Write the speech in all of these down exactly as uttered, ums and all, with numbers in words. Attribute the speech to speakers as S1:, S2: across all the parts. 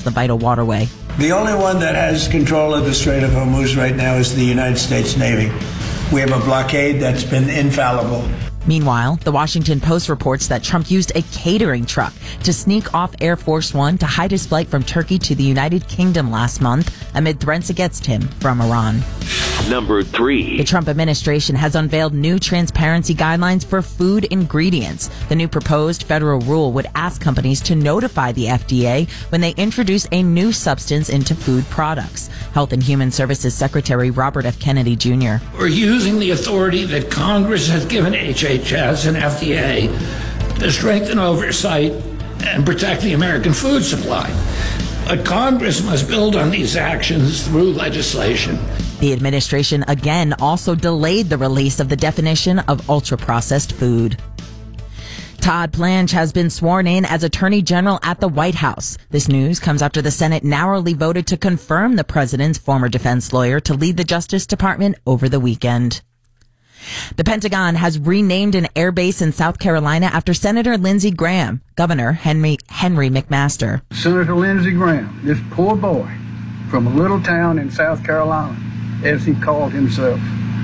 S1: the vital waterway.
S2: The only one that has control of the Strait of Hormuz right now is the United States Navy. We have a blockade that's been infallible.
S1: Meanwhile, the Washington Post reports that Trump used a catering truck to sneak off Air Force One to hide his flight from Turkey to the United Kingdom last month amid threats against him from Iran.
S3: Number three.
S1: The Trump administration has unveiled new transparency guidelines for food ingredients. The new proposed federal rule would ask companies to notify the F D A when they introduce a new substance into food products. Health and Human Services Secretary Robert F. Kennedy Junior
S4: We're using the authority that Congress has given H H S and F D A to strengthen oversight and protect the American food supply. But Congress must build on these actions through legislation.
S1: The administration again also delayed the release of the definition of ultra-processed food. Todd Blanche has been sworn in as Attorney General at the White House. This news comes after the Senate narrowly voted to confirm the president's former defense lawyer to lead the Justice Department over the weekend. The Pentagon has renamed an airbase in South Carolina after Senator Lindsey Graham. Governor Henry Henry McMaster.
S5: Senator Lindsey Graham, this poor boy from a little town in South Carolina, as he called himself,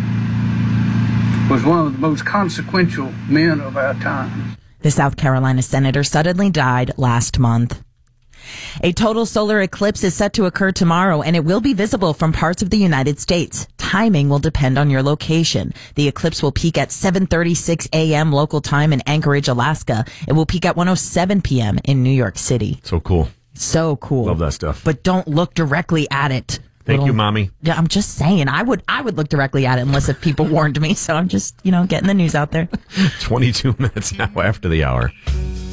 S5: was one of the most consequential men of our time.
S1: The South Carolina senator suddenly died last month. A total solar eclipse is set to occur tomorrow, and it will be visible from parts of the United States. Timing will depend on your location. The eclipse will peak at seven thirty-six a.m. local time in Anchorage, Alaska. It will peak at one oh seven p.m. in New York City.
S6: So cool.
S1: So cool.
S6: Love that stuff.
S1: But don't look directly at it.
S6: Thank
S1: Little,
S6: you, Mommy.
S1: Yeah, I'm just saying. I would I would look directly at it unless if people warned me. So I'm just, you know, getting the news out there.
S6: twenty-two minutes now after the hour.